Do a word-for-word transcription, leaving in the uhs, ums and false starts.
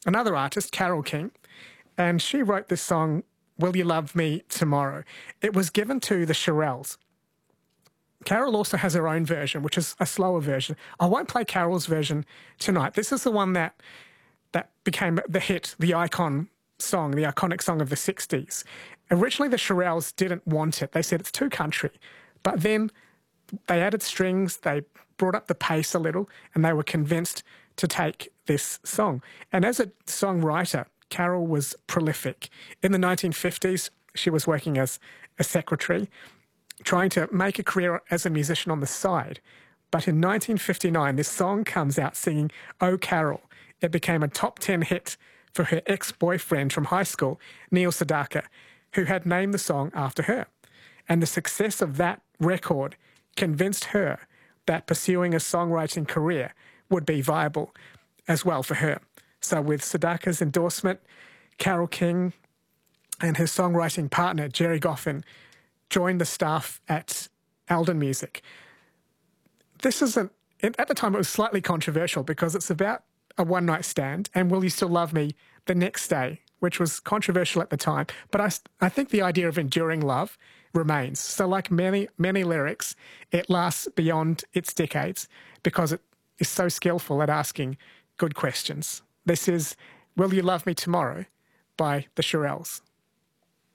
another artist, Carole King, and she wrote this song, Will You Love Me Tomorrow? It was given to the Shirelles. Carole also has her own version, which is a slower version. I won't play Carole's version tonight. This is the one that that became the hit, the icon song, the iconic song of the sixties. Originally, the Shirelles didn't want it. They said it's too country. But then they added strings, they brought up the pace a little, and they were convinced to take this song. And as a songwriter, Carole was prolific. In the nineteen fifties, she was working as a secretary, trying to make a career as a musician on the side. But in nineteen fifty-nine, this song comes out singing, Oh, Carole. It became a top ten hit for her ex-boyfriend from high school, Neil Sedaka, who had named the song after her. And the success of that record convinced her that pursuing a songwriting career would be viable as well for her. So with Sedaka's endorsement, Carole King and her songwriting partner, Jerry Goffin, joined the staff at Alden Music. This isn't, at the time it was slightly controversial because it's about a one-night stand and Will You Still Love Me the next day, which was controversial at the time. But I, I think the idea of enduring love remains. So like many, many lyrics, it lasts beyond its decades because it is so skillful at asking good questions. This is Will You Love Me Tomorrow by the Shirelles.